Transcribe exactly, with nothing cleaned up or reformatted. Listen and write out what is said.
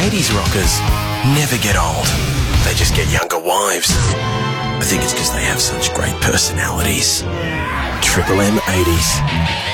eighties rockers never get old. They just get younger wives. I think it's because they have such great personalities. Triple M eighties.